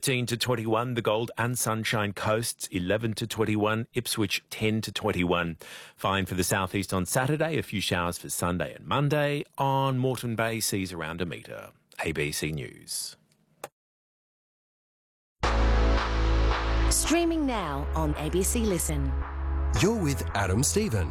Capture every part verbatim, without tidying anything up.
thirteen to twenty-one. The Gold and Sunshine Coasts, eleven to twenty-one. Ipswich, ten to twenty-one. Fine for the southeast on Saturday. A few showers for Sunday and Monday. On Moreton Bay, seas around a metre. A B C News. Streaming now on A B C Listen. You're with Adam Stephen.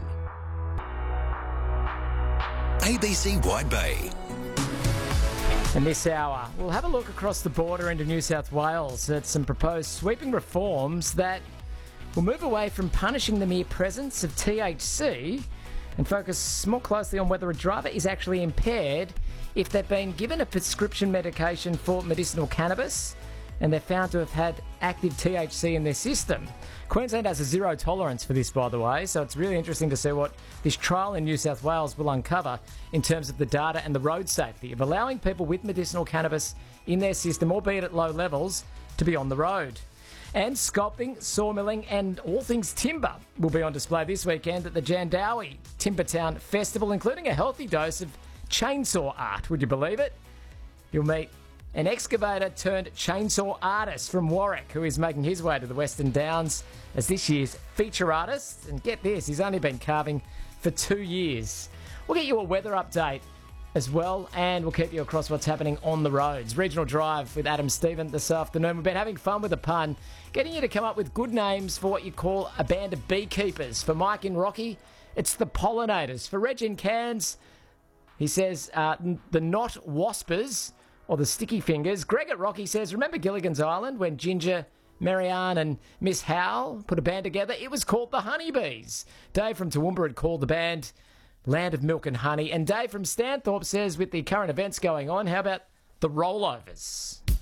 A B C Wide Bay. In this hour, we'll have a look across the border into New South Wales at some proposed sweeping reforms that will move away from punishing the mere presence of T H C and focus more closely on whether a driver is actually impaired if they've been given a prescription medication for medicinal cannabis and they're found to have had active T H C in their system. Queensland has a zero tolerance for this, by the way, so it's really interesting to see what this trial in New South Wales will uncover in terms of the data and the road safety of allowing people with medicinal cannabis in their system, albeit at low levels, to be on the road. And sculpting, sawmilling and all things timber will be on display this weekend at the Jandowae Timbertown Festival, including a healthy dose of chainsaw art. Would you believe it? You'll meet an excavator turned chainsaw artist from Warwick who is making his way to the Western Downs as this year's feature artist. And get this, he's only been carving for two years. We'll get you a weather update as well, and we'll keep you across what's happening on the roads. Regional Drive with Adam Stephen this afternoon. We've been having fun with a pun, getting you to come up with good names for what you call a band of beekeepers. For Mike in Rocky, it's the Pollinators. For Reg in Cairns, he says uh, the Not Waspers, or the Sticky Fingers. Greg at Rocky says, remember Gilligan's Island when Ginger, Marianne and Miss Howell put a band together? It was called the Honeybees. Dave from Toowoomba had called the band Land of Milk and Honey. And Dave from Stanthorpe says, with the current events going on, how about the Rollovers?